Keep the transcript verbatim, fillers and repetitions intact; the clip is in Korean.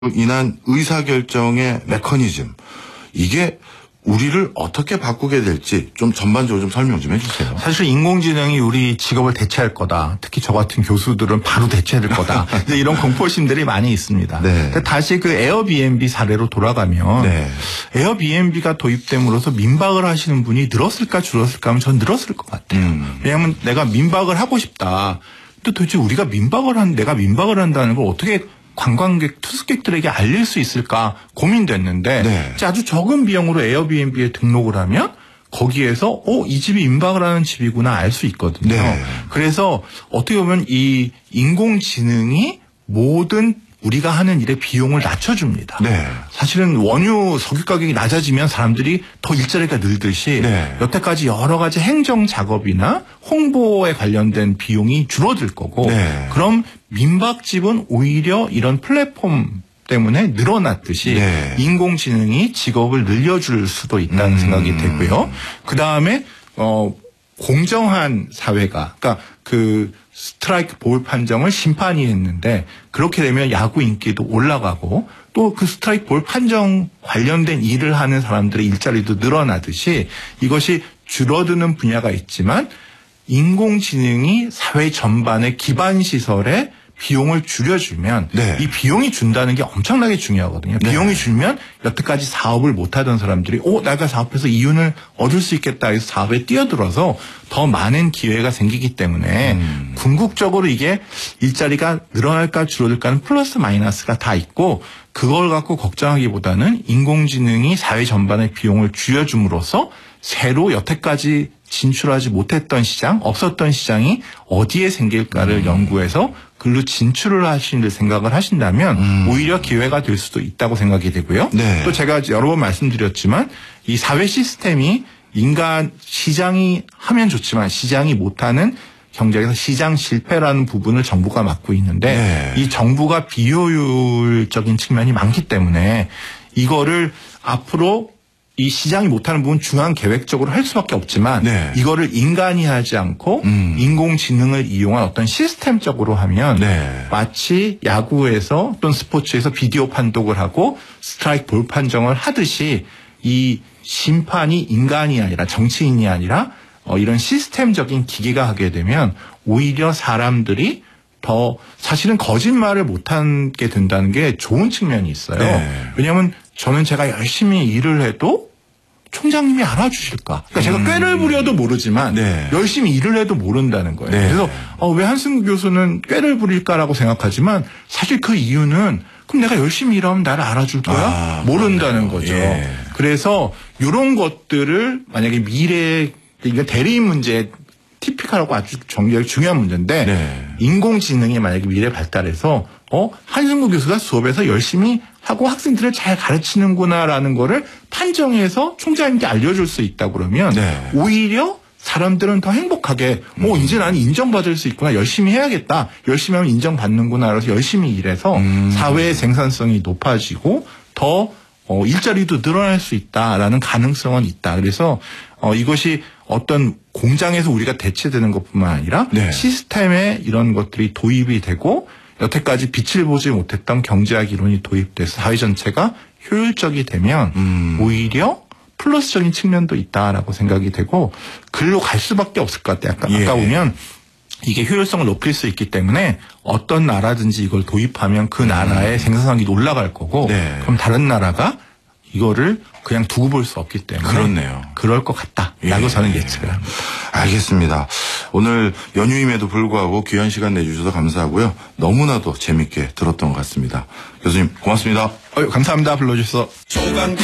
인한 의사결정의 메커니즘, 이게 우리를 어떻게 바꾸게 될지 좀 전반적으로 좀 설명 좀 해주세요. 사실 인공지능이 우리 직업을 대체할 거다. 특히 저 같은 교수들은 바로 대체될 거다. 이제 이런 공포심들이 많이 있습니다. 네. 다시 그 에어비앤비 사례로 돌아가면 네. 에어비앤비가 도입됨으로써 민박을 하시는 분이 늘었을까 줄었을까 하면 전 늘었을 것 같아요. 음. 왜냐하면 내가 민박을 하고 싶다. 또 도대체 우리가 민박을 한 내가 민박을 한다는 걸 어떻게 관광객, 투숙객들에게 알릴 수 있을까 고민됐는데 네. 아주 적은 비용으로 에어비앤비에 등록을 하면 거기에서 어, 이 집이 임박을 하는 집이구나 알 수 있거든요. 네. 그래서 어떻게 보면 이 인공지능이 모든 우리가 하는 일의 비용을 낮춰줍니다. 네. 사실은 원유 석유 가격이 낮아지면 사람들이 더 일자리가 늘듯이 네. 여태까지 여러 가지 행정 작업이나 홍보에 관련된 비용이 줄어들 거고 네. 그럼 민박집은 오히려 이런 플랫폼 때문에 늘어났듯이 네. 인공지능이 직업을 늘려줄 수도 있다는 음. 생각이 되고요. 그다음에 어 공정한 사회가 그러니까 그 스트라이크 볼 판정을 심판이 했는데 그렇게 되면 야구 인기도 올라가고 또 그 스트라이크 볼 판정 관련된 일을 하는 사람들의 일자리도 늘어나듯이 이것이 줄어드는 분야가 있지만 인공지능이 사회 전반의 기반 시설에 비용을 줄여주면 네. 이 비용이 준다는 게 엄청나게 중요하거든요. 네. 비용이 줄면 여태까지 사업을 못하던 사람들이 오 내가 사업해서 이윤을 얻을 수 있겠다 해서 사업에 뛰어들어서 더 많은 기회가 생기기 때문에 음. 궁극적으로 이게 일자리가 늘어날까 줄어들까는 플러스 마이너스가 다 있고 그걸 갖고 걱정하기보다는 인공지능이 사회 전반의 비용을 줄여줌으로써 새로 여태까지 진출하지 못했던 시장, 없었던 시장이 어디에 생길까를 음. 연구해서 글로 진출을 하실 생각을 하신다면 음. 오히려 기회가 될 수도 있다고 생각이 되고요. 네. 또 제가 여러 번 말씀드렸지만 이 사회 시스템이 인간 시장이 하면 좋지만 시장이 못하는 경제에서 시장 실패라는 부분을 정부가 맡고 있는데 네. 이 정부가 비효율적인 측면이 많기 때문에 이거를 앞으로 이 시장이 못하는 부분 중앙 계획적으로 할 수밖에 없지만 네. 이거를 인간이 하지 않고 음. 인공지능을 이용한 어떤 시스템적으로 하면 네. 마치 야구에서 또는 스포츠에서 비디오 판독을 하고 스트라이크 볼 판정을 하듯이 이 심판이 인간이 아니라 정치인이 아니라 어 이런 시스템적인 기계가 하게 되면 오히려 사람들이 더 사실은 거짓말을 못하게 된다는 게 좋은 측면이 있어요. 네. 왜냐하면 저는 제가 열심히 일을 해도 총장님이 알아주실까. 그러니까 제가 음. 꾀를 부려도 모르지만 네. 열심히 일을 해도 모른다는 거예요. 네. 그래서 어, 왜 한승구 교수는 꾀를 부릴까라고 생각하지만 사실 그 이유는 그럼 내가 열심히 일하면 나를 알아줄 거야? 아, 모른다는 맞네요. 거죠. 예. 그래서 이런 것들을 만약에 미래에 이건 대리인 문제 티피컬하고 아주 정리하기 중요한 문제인데 네. 인공지능이 만약에 미래 발달해서 어 한승구 교수가 수업에서 열심히 하고 학생들을 잘 가르치는구나라는 거를 판정해서 총장님께 알려줄 수 있다 그러면 네. 오히려 사람들은 더 행복하게 음. 어 이제 나는 인정받을 수 있구나 열심히 해야겠다 열심히 하면 인정받는구나 그래서 열심히 일해서 음. 사회의 생산성이 높아지고 더 어, 일자리도 늘어날 수 있다라는 가능성은 있다. 그래서 어, 이것이 어떤 공장에서 우리가 대체되는 것뿐만 아니라 네. 시스템에 이런 것들이 도입이 되고 여태까지 빛을 보지 못했던 경제학 이론이 도입돼서 사회 전체가 효율적이 되면 음. 오히려 플러스적인 측면도 있다라고 생각이 되고 글로 갈 수밖에 없을 것 같아요. 아까, 예. 아까 보면 이게 효율성을 높일 수 있기 때문에 어떤 나라든지 이걸 도입하면 그 나라의 음. 생산성이 올라갈 거고 네. 그럼 다른 나라가 이거를 그냥 두고 볼 수 없기 때문에 그렇네요. 그럴 것 같다라고 예. 저는 예측을 합니다. 알겠습니다. 오늘 연휴임에도 불구하고 귀한 시간 내주셔서 감사하고요. 너무나도 재밌게 들었던 것 같습니다. 교수님 고맙습니다. 어, 감사합니다. 불러주셔서.